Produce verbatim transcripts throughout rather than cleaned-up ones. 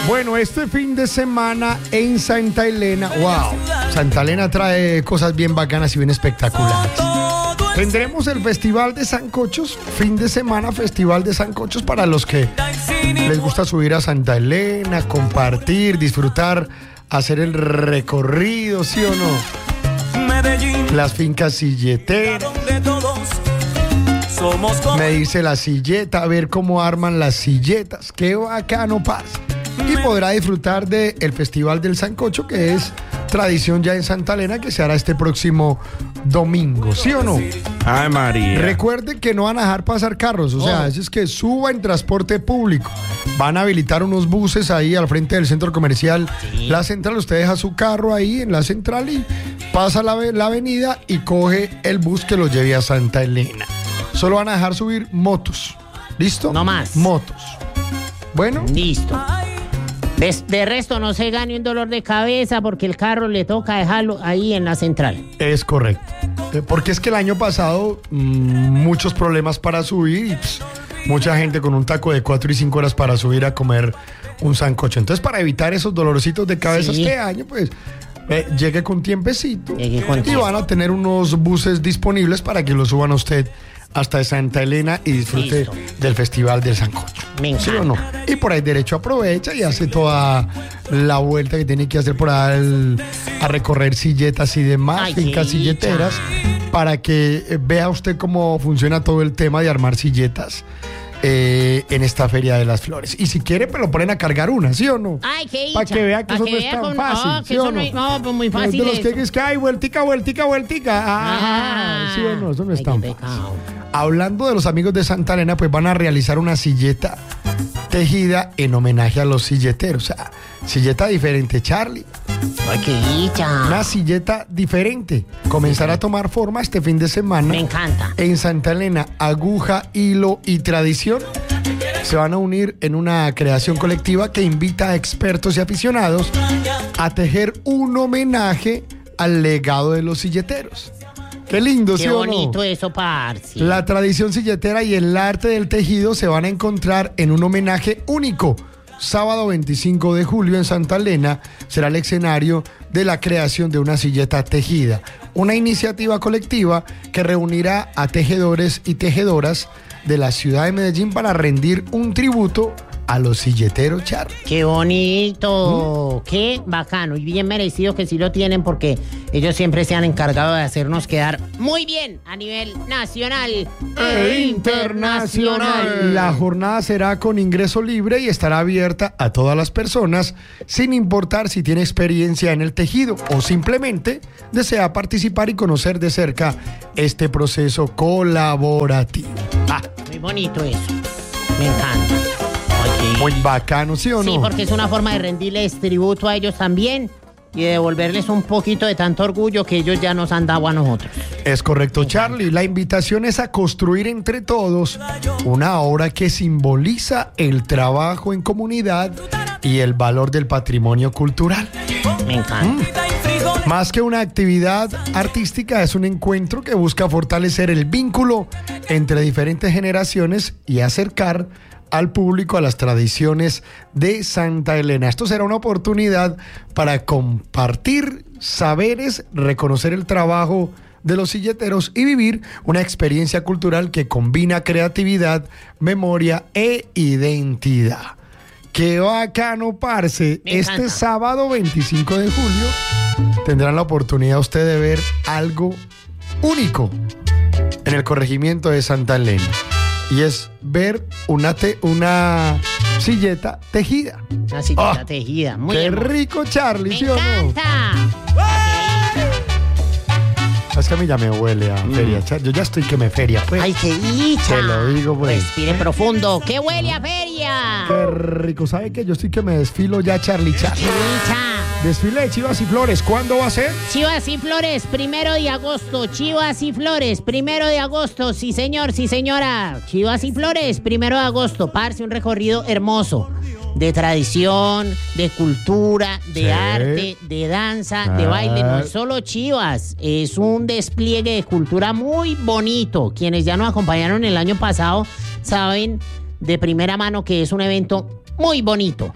Bueno, este fin de semana en Santa Elena, wow, Santa Elena trae cosas bien bacanas y bien espectaculares. Tendremos el Festival de Sancochos, fin de semana Festival de Sancochos para los que les gusta subir a Santa Elena, compartir, disfrutar, hacer el recorrido, ¿sí o no? Las fincas silleteras. Medirse la silleta, a ver cómo arman las silletas. Qué bacano pasa. Y podrá disfrutar del Festival del Sancocho, que es tradición ya en Santa Elena, que se hará este próximo domingo, ¿sí o no? Ay, María. Recuerde que no van a dejar pasar carros, o sea, oh. es que suba en transporte público. Van a habilitar unos buses ahí al frente del centro comercial, sí. La Central. Usted deja su carro ahí en la Central y pasa la, la avenida y coge el bus que lo lleve a Santa Elena. Solo van a dejar subir motos, ¿listo? No más. Motos. Bueno. Listo. De, de resto no se gane un dolor de cabeza porque el carro le toca dejarlo ahí en la Central. Es correcto. Porque es que el año pasado mmm, muchos problemas para subir y pss, mucha gente con un taco de cuatro y cinco horas para subir a comer un sancocho. Entonces, para evitar esos dolorcitos de cabeza sí. este año, pues eh, llegue con tiempecito llegue con y tiempo. Van a tener unos buses disponibles para que lo suban a usted hasta Santa Elena y disfrute Listo. Del Festival del Sancocho. Me ¿Sí o no? Y por ahí derecho aprovecha y hace toda la vuelta que tiene que hacer por ahí a recorrer silletas y demás, Ay, fincas sí, silleteras, ya. Para que vea usted cómo funciona todo el tema de armar silletas. Eh, en esta Feria de las Flores. Y si quiere, pues lo ponen a cargar una, ¿sí o no? Ay, qué Para que vea que pa eso que no es tan con... fácil. Oh, ¿sí o no? No, no, pues muy fácil. Es de los que dicen que hay vueltica, vueltica, vueltica. Ah, ah, sí o no, eso no es ay, tan fácil. Hablando de los amigos de Santa Elena, pues van a realizar una silleta tejida en homenaje a los silleteros. O sea, silleta diferente, Charlie. Ay, qué dicha. Una silleta diferente. Comenzará a tomar forma este fin de semana. Me encanta. En Santa Elena, aguja, hilo y tradición se van a unir en una creación colectiva que invita a expertos y aficionados a tejer un homenaje al legado de los silleteros. Qué lindo, Qué ¿sí o no? bonito eso, parce. La tradición silletera y el arte del tejido se van a encontrar en un homenaje único. Sábado veinticinco de julio en Santa Elena será el escenario de la creación de una silleta tejida, una iniciativa colectiva que reunirá a tejedores y tejedoras de la ciudad de Medellín para rendir un tributo a los silleteros, Charlie. Qué bonito, ¿Mm? Qué bacano y bien merecido que sí lo tienen porque ellos siempre se han encargado de hacernos quedar muy bien a nivel nacional e internacional. La jornada será con ingreso libre y estará abierta a todas las personas sin importar si tiene experiencia en el tejido o simplemente desea participar y conocer de cerca este proceso colaborativo. Ah, muy bonito eso, me encanta. Muy bacano, ¿sí o no? Sí, porque es una forma de rendirles tributo a ellos también y de devolverles un poquito de tanto orgullo que ellos ya nos han dado a nosotros. Es correcto, Charlie. La invitación es a construir entre todos una obra que simboliza el trabajo en comunidad y el valor del patrimonio cultural. Me encanta. Mm. Más que una actividad artística, es un encuentro que busca fortalecer el vínculo entre diferentes generaciones y acercar al público a las tradiciones de Santa Elena. Esto será una oportunidad para compartir saberes, reconocer el trabajo de los silleteros y vivir una experiencia cultural que combina creatividad, memoria e identidad. ¡Qué bacano, parce! Este sábado veinticinco de julio tendrán la oportunidad usted de ver algo único en el corregimiento de Santa Elena. Y es ver una, te, una silleta tejida. Una silleta oh, tejida. Muy qué hermoso. rico, Charlie, me ¿sí o no? encanta. Es que a mí ya me huele a mm. feria. Yo ya estoy que me feria, pues. ¡Ay, qué dicha! Te lo digo, pues. Respire profundo. ¡Qué huele a feria! Qué rico. ¿Sabe qué? Yo estoy que me desfilo ya, Charlie, Charlie. ¡Qué dicha! Desfile de Chivas y Flores, ¿cuándo va a ser? Chivas y Flores, primero de agosto. Chivas y Flores, primero de agosto. Sí, señor, sí, señora. Chivas y Flores, primero de agosto. Parce, un recorrido hermoso. De tradición, de cultura, de sí. arte, de danza, ah. de baile. No es solo Chivas, es un despliegue de cultura muy bonito. Quienes ya nos acompañaron el año pasado saben de primera mano que es un evento muy bonito.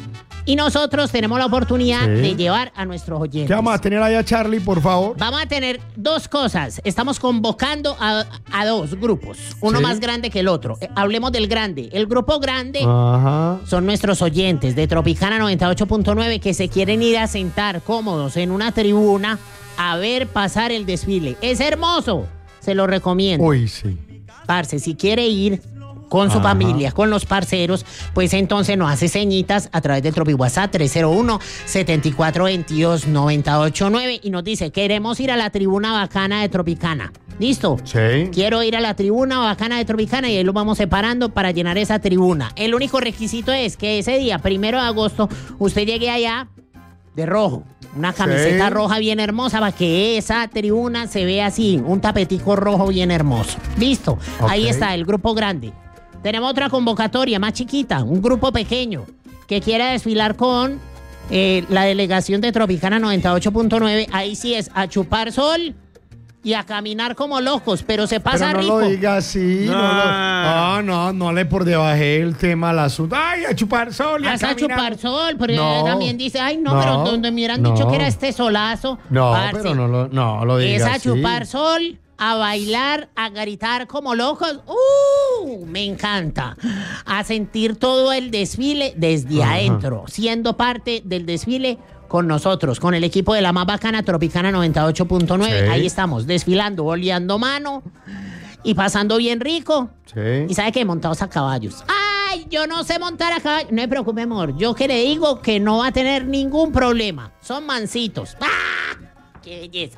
Y nosotros tenemos la oportunidad Sí. de llevar a nuestros oyentes. ¿Qué vamos a tener ahí a Charlie, por favor? Vamos a tener dos cosas. Estamos convocando a, a dos grupos, uno Sí. más grande que el otro. Eh, hablemos del grande. El grupo grande Ajá. son nuestros oyentes de Tropicana noventa y ocho punto nueve que se quieren ir a sentar cómodos en una tribuna a ver pasar el desfile. Es hermoso, se lo recomiendo. Uy, sí. Parce, si quiere ir con su Ajá. familia, con los parceros, pues entonces nos hace señitas a través del Tropi WhatsApp tres cero uno, siete cuatro dos dos, nueve ocho nueve y nos dice, queremos ir a la tribuna bacana de Tropicana. ¿Listo? Sí. Quiero ir a la tribuna bacana de Tropicana y ahí lo vamos separando para llenar esa tribuna. El único requisito es que ese día, primero de agosto, usted llegue allá de rojo. Una camiseta Sí. roja bien hermosa para que esa tribuna se vea así, un tapetico rojo bien hermoso. Listo, ahí Ok. está el grupo grande. Tenemos otra convocatoria más chiquita, un grupo pequeño que quiera desfilar con eh, la delegación de Tropicana noventa y ocho punto nueve. Ahí sí es a chupar sol y a caminar como locos, pero se pasa Pero no rico. lo diga así. No, No. lo- ah, no, no le por debajo el tema al asunto. Ay, a chupar sol y a Vas a caminar. chupar sol, pero No. también dice, ay no, No. pero donde me hubieran dicho No. que era este solazo. No, parce, pero no lo, no lo es diga a así. chupar sol, a bailar, a gritar como locos. ¡Uh! Me encanta. A sentir todo el desfile desde Ajá. adentro, siendo parte del desfile con nosotros, con el equipo de la más bacana Tropicana noventa y ocho punto nueve. Sí. Ahí estamos, desfilando, boleando mano y pasando bien rico. Sí. ¿Y sabe qué? Montados a caballos. ¡Ay! Yo no sé montar a caballo. No me preocupe, amor. Yo que le digo que no va a tener ningún problema. Son mansitos. ¡Ah! ¡Qué belleza!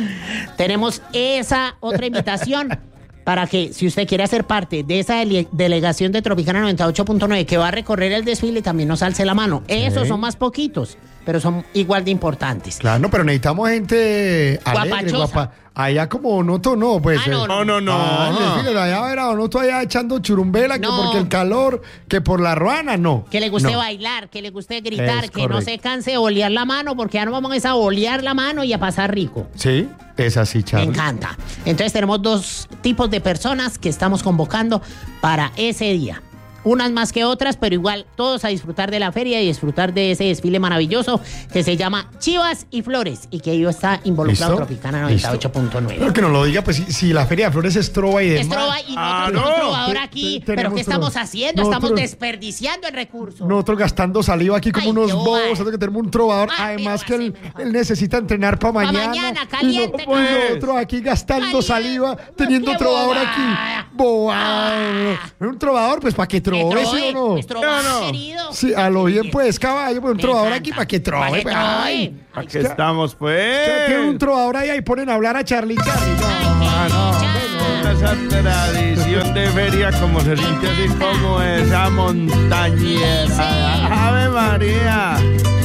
Tenemos esa otra invitación para que, si usted quiere hacer parte de esa dele- delegación de Tropicana noventa y ocho punto nueve que va a recorrer el desfile, también nos alce la mano. Esos son más poquitos, pero son igual de importantes. Claro, no, pero necesitamos gente alegre, Guapachosa. guapa. Allá como Donoto no, pues. Ah, no, eh. No, no, no. Ah, el desfile, allá a ver a Donoto allá echando churumbela, que No. porque el calor, que por la ruana, no. Que le guste No. bailar, que le guste gritar, Es que no correcto. se canse de bolear la mano, porque ya no vamos a bolear la mano y a pasar rico. Sí, es así, Me Charlie. encanta. Entonces tenemos dos tipos de personas que estamos convocando para ese día. Unas más que otras, pero igual todos a disfrutar de la feria y disfrutar de ese desfile maravilloso que se llama Chivas y Flores y que ello está involucrado en ¿Listo? Tropicana noventa y ocho punto nueve. Pero que nos lo diga, pues si, si la Feria de Flores es trova y demás. Es trova y Ah, nosotros no. un trovador Te- aquí, te- pero tenemos ¿qué estamos trova. haciendo? Nosotros- Estamos desperdiciando el recurso. Nosotros gastando saliva aquí como Ay, unos qué bobos, guay. nosotros que tenemos un trovador. Ay, Además pero que él, así mejor. él necesita entrenar para Pa' mañana. mañana, Y caliente, no- pues. nosotros aquí gastando Caliente. saliva, teniendo Qué trovador bobada. aquí. Bobado. Un trovador, pues para que Que trove, ¿sí trove, o no? pues, trova, ¿Sí o no? querido. Sí, a lo bien, pues, caballo, pues un Me trovador encanta. aquí para que trove. Pa' que pues, trove. ay. Aquí que- estamos, pues. Que tiene un trovador ahí y ponen a hablar a Charlie Charlie. No, Ay, qué no, dicha. Esa tradición de feria como se siente así como esa montañera. Ave María.